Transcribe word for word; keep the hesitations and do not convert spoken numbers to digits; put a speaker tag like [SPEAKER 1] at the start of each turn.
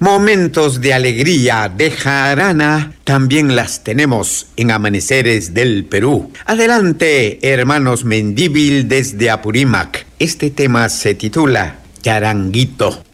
[SPEAKER 1] Momentos de alegría, de jarana, también las tenemos en Amaneceres del Perú. Adelante, hermanos Mendíbil desde Apurímac. Este tema se titula Charanguito.